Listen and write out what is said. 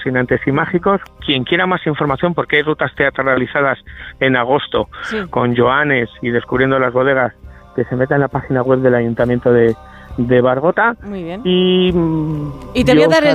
fascinantes y mágicos. Quien quiera más información, porque hay rutas teatralizadas en agosto con Joanes y descubriendo las bodegas, que se meta en la página web del Ayuntamiento de Bargota. Muy bien. Y te voy a dar el